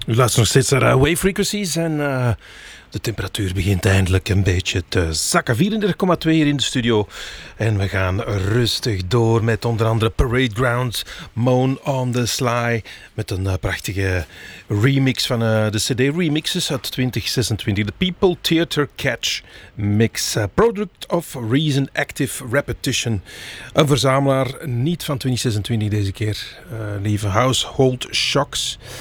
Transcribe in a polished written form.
U luistert nog steeds naar Wave Frequencies en de temperatuur begint eindelijk een beetje te zakken. 34,2 hier in de studio. En we gaan rustig door met onder andere Parade Grounds, Moan on the Sly. Met een prachtige remix van de CD Remixes uit 2026. The People Theater Catch Mix. Product of Reason Active Repetition. Een verzamelaar, niet van 2026 deze keer. Lieve Household Shocks.